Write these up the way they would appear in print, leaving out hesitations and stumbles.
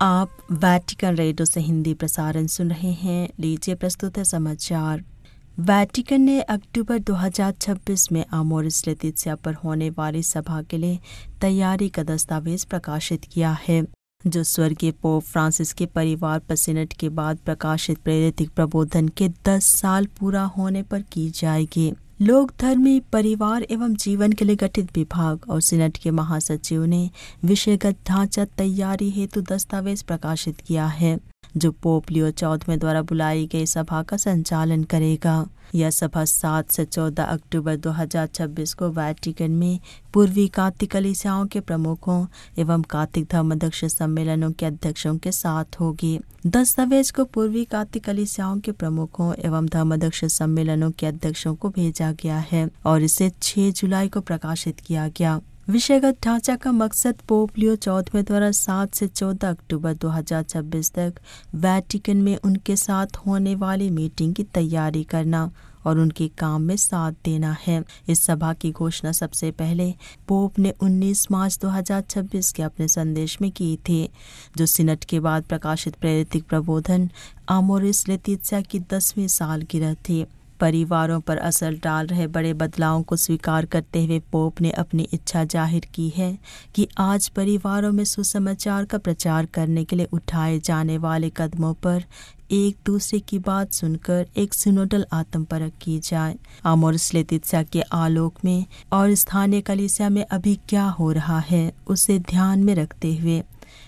आप Vatican radio से हिंदी प्रसारण सुन रहे हैं। लीजिए प्रस्तुत है समाचार। वैटिकन ने अक्टूबर 2026 में आमोरिस लेतित्सिया पर होने वाली सभा के लिए तैयारी का दस्तावेज प्रकाशित किया है, जो स्वर्गीय पोप फ्रांसिस के परिवार पर सिनड के बाद प्रकाशित प्रेरित प्रबोधन के 10 साल पूरा होने पर की जाएगी। लोक धर्मी परिवार एवं जीवन के लिए गठित विभाग और सिनड के महासचिव ने विषयगत ढांचा तैयारी हेतु दस्तावेज प्रकाशित किया है, जो पोप लियो 14वें द्वारा बुलाई गई सभा का संचालन करेगा। यह सभा 7 से 14 अक्टूबर 2026 को वैटिकन में पूर्वी कातिक कलीसियाओं के प्रमुखों एवं कातिक धर्माध्यक्ष सम्मेलनों के अध्यक्षों के साथ होगी। दस्तावेज को पूर्वी कातिक कलीसियाओं के प्रमुखों एवं धर्माध्यक्ष सम्मेलनों के अध्यक्षों को भेजा गया है और इसे 6 जुलाई को प्रकाशित किया गया। विषयगत ढांचा का मकसद पोप लियो 14वें द्वारा 7 से 14 अक्टूबर 2026 तक वैटिकन में उनके साथ होने वाली मीटिंग की तैयारी करना और उनके काम में साथ देना है। इस सभा की घोषणा सबसे पहले पोप ने 19 मार्च 2026 के अपने संदेश में की थी, जो सिनड के बाद प्रकाशित प्रेरित प्रबोधन आमोरिस लेतित्सिया की 10वीं सालगिरह थी। परिवारों पर असर डाल रहे बड़े बदलावों को स्वीकार करते हुए पोप ने अपनी इच्छा जाहिर की है कि आज परिवारों में सुसमाचार का प्रचार करने के लिए उठाए जाने वाले कदमों पर एक दूसरे की बात सुनकर एक सिनोडल आत्मपरख की जाए। आमोरिस लेतित्सिया के आलोक में और स्थानीय कलीसिया में अभी क्या हो रहा है उसे ध्यान में रखते हुए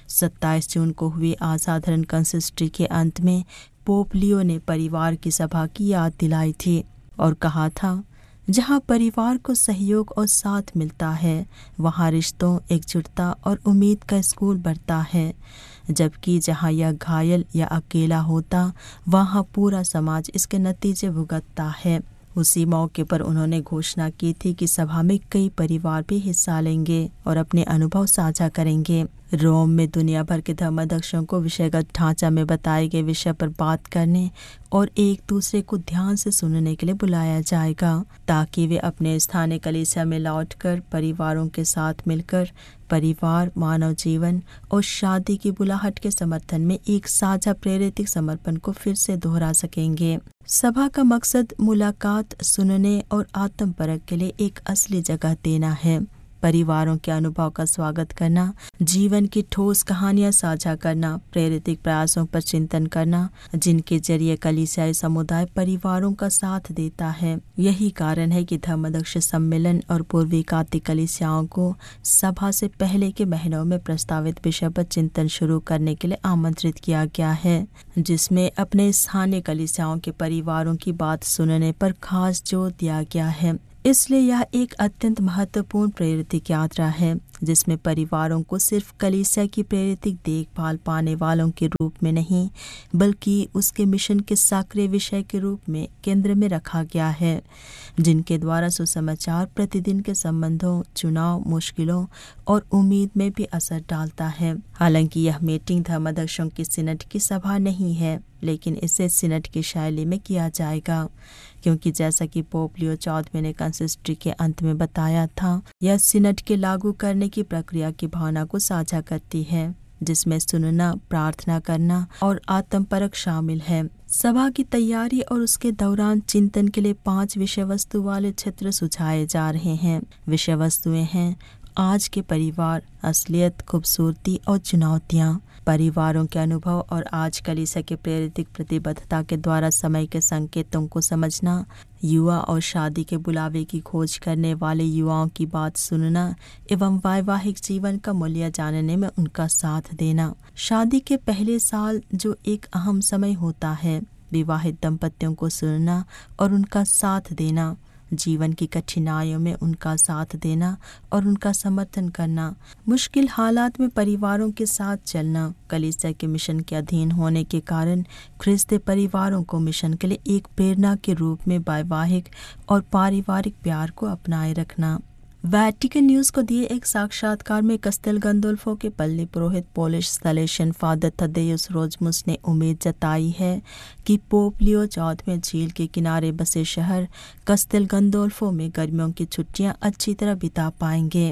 27 जून को हुई असाधारण कंसिस्ट्री के अंत में पोप लियो ने परिवार की सभा की याद दिलाई थी और कहा था, जहाँ परिवार को सहयोग और साथ मिलता है वहाँ रिश्तों, एकजुटता और उम्मीद का स्कूल बढ़ता है, जबकि जहाँ यह घायल या अकेला होता वहाँ पूरा समाज इसके नतीजे भुगतता है। उसी मौके पर उन्होंने घोषणा की थी कि सभा में कई परिवार भी हिस्सा लेंगे और अपने अनुभव साझा करेंगे। रोम में दुनिया भर के धर्माध्यक्षों को विषयगत ढांचा में बताए गए विषय पर बात करने और एक दूसरे को ध्यान से सुनने के लिए बुलाया जाएगा, ताकि वे अपने स्थानीय कलीसिया में लौटकर परिवारों के साथ मिलकर परिवार, मानव जीवन और शादी की बुलाहट के समर्थन में एक साझा प्रेरित समर्पण को फिर से दोहरा सकेंगे। सभा का मकसद मुलाकात, सुनने और आत्मपरख के लिए एक असली जगह देना है। परिवारों के अनुभव का स्वागत करना, जीवन की ठोस कहानियां साझा करना, प्रेरित प्रयासों पर चिंतन करना, जिनके जरिए कलीसियाई समुदाय परिवारों का साथ देता है। यही कारण है कि धर्माध्यक्ष सम्मेलन और पूर्वी कातिक कलीसियाओं को सभा से पहले के महीनों में प्रस्तावित विषय पर चिंतन शुरू करने के लिए आमंत्रित किया गया है, जिसमें अपने स्थानीय कलीसियाओं के परिवारों की बात सुनने पर खास जोर दिया गया है। इसलिए यह एक अत्यंत महत्वपूर्ण प्रेरित यात्रा है, जिसमें परिवारों को सिर्फ कलीसिया की प्रेरित देखभाल पाने वालों के रूप में नहीं, बल्कि उसके मिशन के सक्रिय विषय के रूप में केंद्र में रखा गया है, जिनके द्वारा सुसमाचार प्रतिदिन के संबंधों, चुनाव, मुश्किलों और उम्मीद में भी असर डालता है। हालांकि यह मीटिंग धर्माध्यक्षों की सिनड की सभा नहीं है, लेकिन इसे सिनड की शैली में किया जाएगा, क्योंकि जैसा कि पोप लियो 14वें ने कंसिस्ट्री के अंत में बताया था, यह सिनड के लागू करने की प्रक्रिया की भावना को साझा करती है, जिसमें सुनना, प्रार्थना करना और आत्मपरख शामिल है। सभा की तैयारी और उसके दौरान चिंतन के लिए 5 विषय वस्तु वाले क्षेत्र सुझाए जा रहे हैं। विषय वस्तुएं हैं आज के परिवार, असलियत, खूबसूरती और चुनौतियाँ, परिवारों के अनुभव और आज कलीसिया के प्रेरित प्रतिबद्धता के द्वारा समय के संकेतों को समझना, युवा और शादी के बुलावे की खोज करने वाले युवाओं की बात सुनना एवं वैवाहिक जीवन का मूल्य जानने में उनका साथ देना। शादी के पहले साल जो एक अहम समय होता है, विवाहित दंपतियों को सुनना और उनका साथ देना, जीवन की कठिनाइयों में उनका साथ देना और उनका समर्थन करना, मुश्किल हालात में परिवारों के साथ चलना, कलीसिया के मिशन के अधीन होने के कारण ख्रिस्ती परिवारों को मिशन के लिए एक प्रेरणा के रूप में वैवाहिक और पारिवारिक प्यार को अपनाए रखना। वैटिकन न्यूज को दिए एक साक्षात्कार में कस्तेल गंदोल्फो के पल्ली पुरोहित पोलिश सलेशन फादर थदेयुस रोजमुस ने उम्मीद जताई है कि पोप लियो 14वें झील के किनारे बसे शहर कस्तेल गंदोल्फो में गर्मियों की छुट्टियां अच्छी तरह बिता पाएंगे।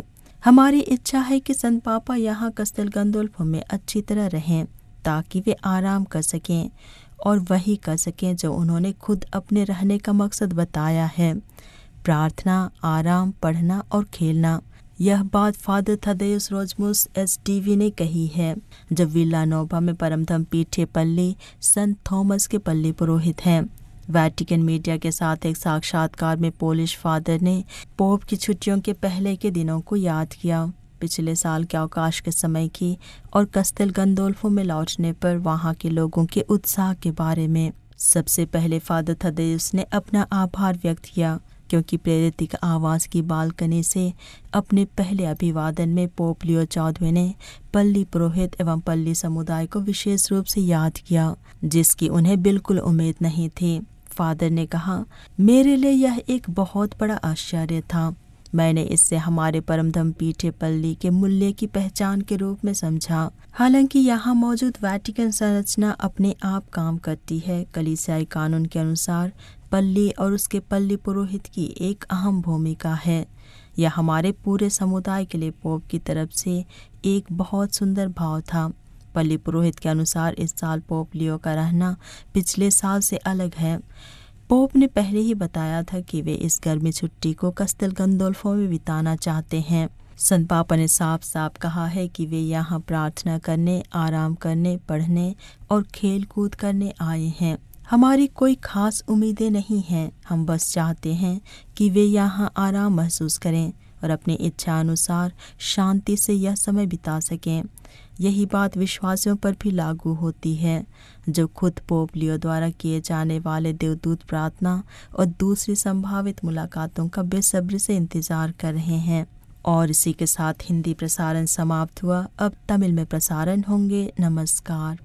हमारी इच्छा है कि संत पापा यहाँ कस्तेल गंदोल्फो में अच्छी तरह रहें ताकि वे आराम कर सकें और वही कर सकें जो उन्होंने खुद अपने रहने का मकसद बताया है, प्रार्थना, आराम, पढ़ना और खेलना। यह बात फादर थदेउस रोजमुस एसडीवी ने कही है जब विल्लानोवा में परमधम पीठे पल्ली संत थॉमस के पल्ली पुरोहित हैं। वेटिकन मीडिया के साथ एक साक्षात्कार में पोलिश फादर ने पोप की छुट्टियों के पहले के दिनों को याद किया, पिछले साल के अवकाश के समय की और कस्तेल गंदोल्फो में लौटने पर वहां के लोगों के उत्साह के बारे में। सबसे पहले फादर थदेउस ने अपना आभार व्यक्त किया क्योंकि प्रेरित आवास की बालकनी से अपने पहले अभिवादन में पोप लियो 14वें ने पल्ली पुरोहित एवं पल्ली समुदाय को विशेष रूप से याद किया जिसकी उन्हें बिल्कुल उम्मीद नहीं थी। फादर ने कहा, मेरे लिए यह एक बहुत बड़ा आश्चर्य था। मैंने इससे हमारे परमधम पीठे पल्ली के मूल्य की पहचान के रूप में समझा। हालांकि यहाँ मौजूद वेटिकन संरचना अपने आप काम करती है, कलीसियाई कानून के अनुसार पल्ली और उसके पल्ली पुरोहित की एक अहम भूमिका है। यह हमारे पूरे समुदाय के लिए पोप की तरफ से एक बहुत सुंदर भाव था। पल्ली पुरोहित के अनुसार इस साल पोप लियो का रहना पिछले साल से अलग है। पोप ने पहले ही बताया था कि वे इस गर्मी छुट्टी को कस्तेल गंदोल्फो में बिताना चाहते हैं। संत पापा ने साफ साफ कहा है कि वे यहाँ प्रार्थना करने, आराम करने, पढ़ने और खेल कूद करने आए हैं। हमारी कोई खास उम्मीदें नहीं हैं, हम बस चाहते हैं कि वे यहाँ आराम महसूस करें और अपनी इच्छा अनुसार शांति से यह समय बिता सकें। यही बात विश्वासियों पर भी लागू होती है जो खुद पोप लियो द्वारा किए जाने वाले देवदूत प्रार्थना और दूसरी संभावित मुलाकातों का बेसब्री से इंतजार कर रहे हैं। और इसी के साथ हिंदी प्रसारण समाप्त हुआ। अब तमिल में प्रसारण होंगे। नमस्कार।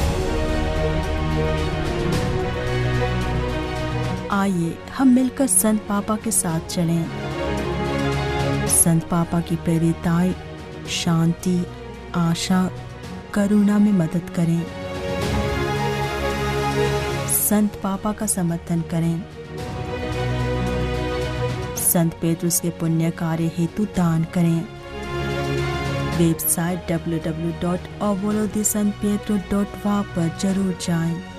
आइए हम मिलकर संत पापा के साथ चलें। संत पापा की प्रेरिताई शांति, आशा, करुणा में मदद करें। संत पापा का समर्थन करें। संत पेट्रुस के पुण्य कार्य हेतु दान करें। वेबसाइट www.ovolodesanpedro.va पर जरूर जाएं।